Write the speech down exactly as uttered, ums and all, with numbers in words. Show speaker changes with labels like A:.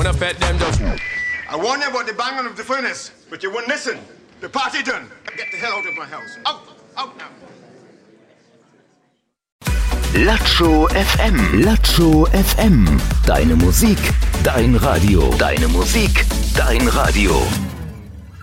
A: When I bet them just.
B: I warned you about the banging of the furnace, but you wouldn't listen. The party done. Get the hell out of my house. Out, out now.
C: Latscho F M. Latscho F M. Deine Musik, dein Radio. Deine Musik, dein Radio.